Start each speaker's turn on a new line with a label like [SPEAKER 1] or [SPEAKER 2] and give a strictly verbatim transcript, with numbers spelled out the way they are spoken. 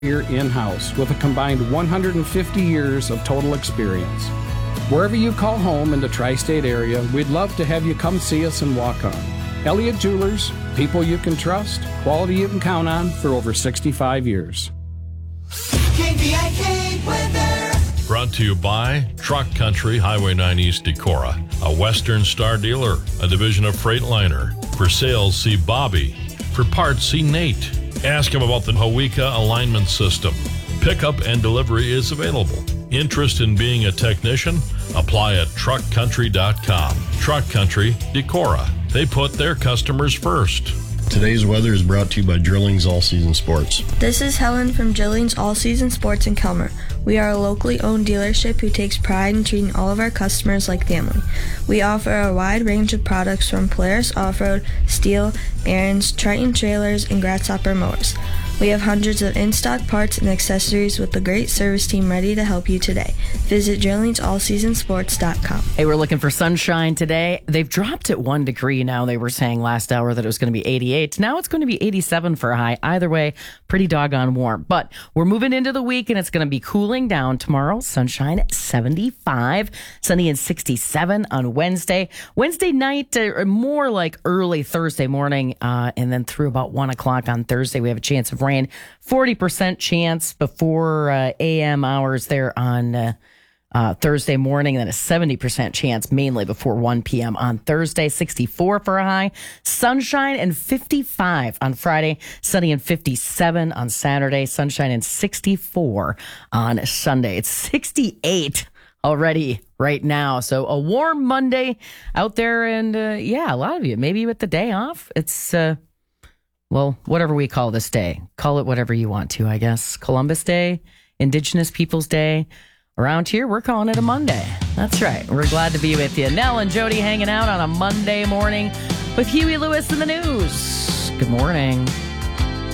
[SPEAKER 1] here in-house with a combined one hundred fifty years of total experience. Wherever you call home in the tri-state area, we'd love to have you come see us and walk on. Elliott Jewelers, people you can trust, quality you can count on for over sixty-five years.
[SPEAKER 2] K V I K weather.
[SPEAKER 3] Brought to you by Truck Country, Highway nine East Decorah, a Western Star dealer, a division of Freightliner. For sales, see Bobby. For parts, see Nate. Ask him about the Hawika alignment system. Pickup and delivery is available. Interest in being a technician? Apply at truck country dot com. Truck Country, Decorah. They put their customers first.
[SPEAKER 4] Today's weather is brought to you by Drillings All Season Sports.
[SPEAKER 5] This is Helen from Drillings All Season Sports in Kelmer. We are a locally owned dealership who takes pride in treating all of our customers like family. We offer a wide range of products from Polaris Off-Road, Steel, Aaron's, Triton trailers, and Grasshopper mowers. We have hundreds of in-stock parts and accessories with a great service team ready to help you today. Visit drillings all season sports dot com.
[SPEAKER 6] Hey, we're looking for sunshine today. They've dropped it one degree now. They were saying last hour that it was going to be eighty-eight. Now it's going to be eighty-seven for a high. Either way, pretty doggone warm. But we're moving into the week, and it's going to be cooling down tomorrow. Sunshine at seventy-five. Sunny and sixty-seven on Wednesday. Wednesday night, uh, more like early Thursday morning, uh, and then through about one o'clock on Thursday, we have a chance of rain. forty percent chance before uh, A M hours there on uh, uh, Thursday morning, and then a seventy percent chance mainly before one p.m. on Thursday. sixty-four for a high. Sunshine and fifty-five on Friday. Sunny and fifty-seven on Saturday. Sunshine and sixty-four on Sunday. It's sixty-eight already right now. So a warm Monday out there, and uh, yeah, a lot of you, maybe with the day off, it's... Uh, Well, whatever we call this day, call it whatever you want to, I guess. Columbus Day, Indigenous Peoples Day. Around here, we're calling it a Monday. That's right. We're glad to be with you. Nell and Jody hanging out on a Monday morning with Huey Lewis in the news. Good morning.